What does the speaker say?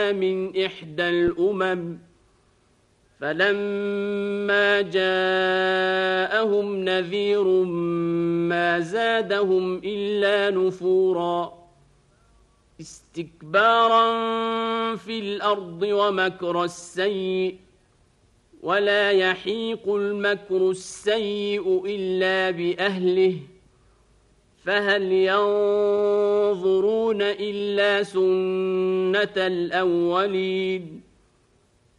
من إحدى الأمم فلما جاءهم نذير ما زادهم إلا نفورا استكبارا في الأرض ومكر السيء ولا يحيق المكر السيء إلا بأهله فهل ينظرون إلا سنة الأولين